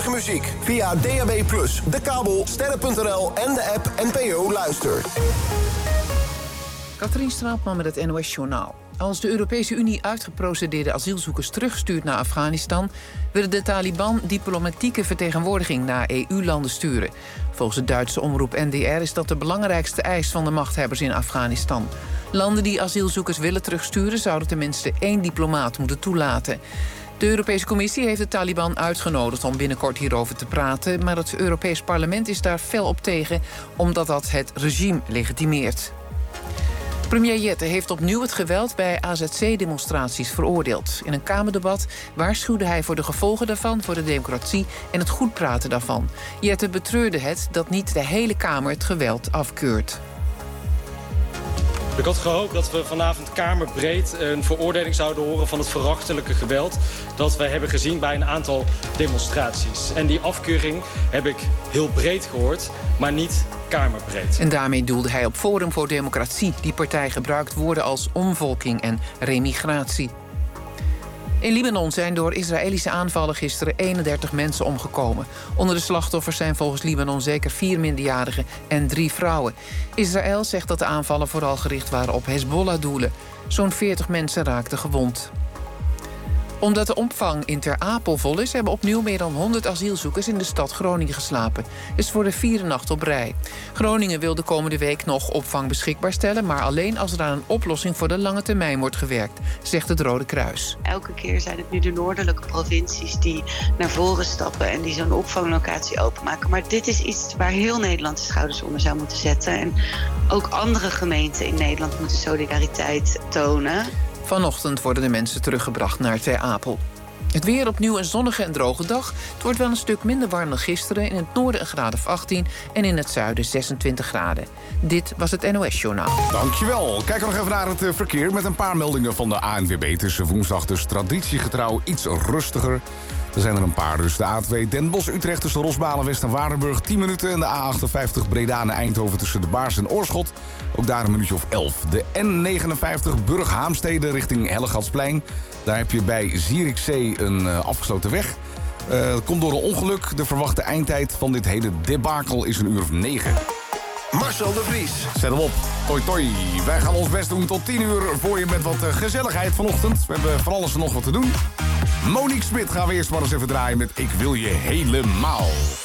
Goedemorgen muziek via DAB+, de kabel, sterren.nl en de app NPO Luister. Katrien Straatman met het NOS-journaal. Als de Europese Unie uitgeprocedeerde asielzoekers terugstuurt naar Afghanistan, willen de Taliban diplomatieke vertegenwoordiging naar EU-landen sturen. Volgens de Duitse omroep NDR is dat de belangrijkste eis van de machthebbers in Afghanistan. Landen die asielzoekers willen terugsturen zouden tenminste 1 diplomaat moeten toelaten. De Europese Commissie heeft de Taliban uitgenodigd om binnenkort hierover te praten, maar het Europees Parlement is daar fel op tegen, omdat dat het regime legitimeert. Premier Jette heeft opnieuw het geweld bij AZC-demonstraties veroordeeld. In een Kamerdebat waarschuwde hij voor de gevolgen daarvan voor de democratie en het goed praten daarvan. Jette betreurde het dat niet de hele Kamer het geweld afkeurt. Ik had gehoopt dat we vanavond kamerbreed een veroordeling zouden horen van het verachtelijke geweld dat we hebben gezien bij een aantal demonstraties. En die afkeuring heb ik heel breed gehoord, maar niet kamerbreed. En daarmee doelde hij op Forum voor Democratie. Die partij gebruikt woorden als omvolking en remigratie. In Libanon zijn door Israëlische aanvallen gisteren 31 mensen omgekomen. Onder de slachtoffers zijn volgens Libanon zeker 4 minderjarigen en 3 vrouwen. Israël zegt dat de aanvallen vooral gericht waren op Hezbollah-doelen. Zo'n 40 mensen raakten gewond. Omdat de opvang in Ter Apel vol is, hebben opnieuw meer dan 100 asielzoekers in de stad Groningen geslapen. Het is voor de 4e nacht op rij. Groningen wil de komende week nog opvang beschikbaar stellen, maar alleen als er aan een oplossing voor de lange termijn wordt gewerkt, zegt het Rode Kruis. Elke keer zijn het nu de noordelijke provincies die naar voren stappen en die zo'n opvanglocatie openmaken. Maar dit is iets waar heel Nederland de schouders onder zou moeten zetten. En ook andere gemeenten in Nederland moeten solidariteit tonen. Vanochtend worden de mensen teruggebracht naar Ter Apel. Het weer opnieuw een zonnige en droge dag. Het wordt wel een stuk minder warm dan gisteren. In het noorden een graad of 18 en in het zuiden 26 graden. Dit was het NOS-journaal. Dankjewel. Kijken we nog even naar het verkeer met een paar meldingen van de ANWB. Het is woensdag dus traditiegetrouw iets rustiger. Er zijn er een paar dus. De A2 Den Bosch-Utrecht tussen Rosmalen, West en Waardenburg 10 minuten. En de A58 Breda en Eindhoven tussen de Baars en Oorschot. Ook daar een minuutje of 11. De N59 Burg-Haamstede richting Hellegatsplein. Daar heb je bij Zierikzee een afgesloten weg. Dat komt door een ongeluk. De verwachte eindtijd van dit hele debakel is 9:00. Marcel de Vries. Zet hem op. Toi toi. Wij gaan ons best doen tot 10:00 voor je met wat gezelligheid vanochtend. We hebben van alles en nog wat te doen. Monique Smit gaan we eerst maar eens even draaien met Ik wil je helemaal.